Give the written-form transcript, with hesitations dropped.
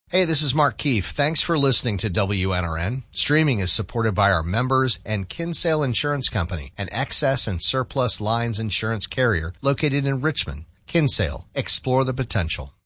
Hey, this is Mark Keefe. Thanks for listening to WNRN. Streaming is supported by our members and Kinsale Insurance Company, an excess and surplus lines insurance carrier located in Richmond. Kinsale, explore the potential.